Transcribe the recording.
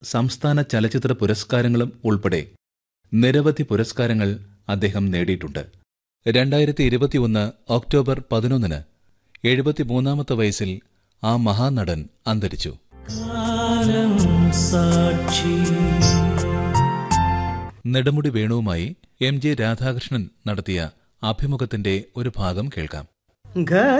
സംസ്ഥാന ചലച്ചിത്ര പുരസ്കാരങ്ങളും ഉൾപ്പെടെ നിരവധി പുരസ്കാരങ്ങൾ അദ്ദേഹം നേടിയിട്ടുണ്ട്. 2021 ഒക്ടോബർ 11 73-ാമത്തെ വയസ്സിൽ ആ മഹാനടൻ അന്തരിച്ചു. നെടുമുടി വേണുവുമായി എം ജി രാധാകൃഷ്ണൻ നടത്തിയ അഭിമുഖത്തിന്റെ ഒരു ഭാഗം കേൾക്കാം.